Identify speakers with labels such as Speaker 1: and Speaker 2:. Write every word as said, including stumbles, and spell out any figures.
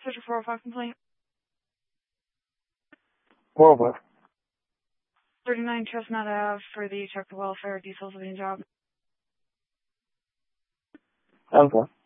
Speaker 1: What's your four oh five complaint?
Speaker 2: four oh five.
Speaker 1: thirty-nine Chestnut Ave for the check the welfare details of the job.
Speaker 2: Okay.